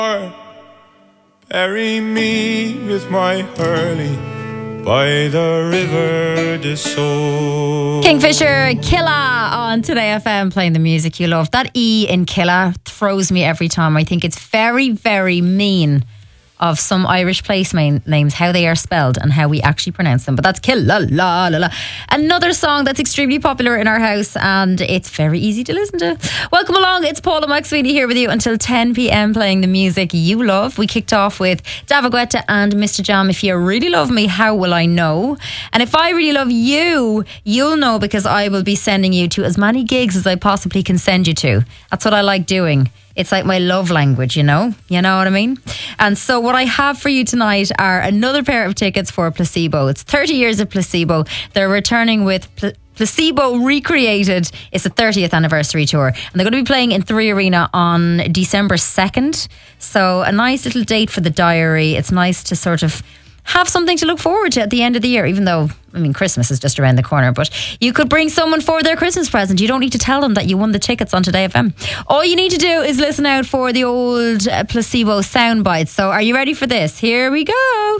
Bury me with my Hurley by the river de Soul. Kingfisher, Killa on Today FM, playing the music you love. That E in Killa throws me every time. I think it's very, very mean of some Irish place names, how they are spelled and how we actually pronounce them. But that's Killa la la la. Another song that's extremely popular in our house, and it's very easy to listen to. Welcome along, it's Paula McSweeney here with you until 10 p.m. playing the music you love. We kicked off with David Guetta and Mr. Jam. If you really love me, how will I know? And if I really love you, you'll know, because I will be sending you to as many gigs as I possibly can send you to. That's what I like doing. It's like my love language, you know what I mean? And so what I have for you tonight are another pair of tickets for Placebo. It's 30 years of Placebo. They're returning with Placebo Recreated. It's the 30th anniversary tour, and they're going to be playing in 3 Arena on December 2nd. So a nice little date for the diary. It's nice to sort of have something to look forward to at the end of the year, even though, I mean, Christmas is just around the corner, but you could bring someone for their Christmas present. You don't need to tell them that you won the tickets on Today FM. All you need to do is listen out for the old Placebo sound bites. So are you ready for this? Here we go.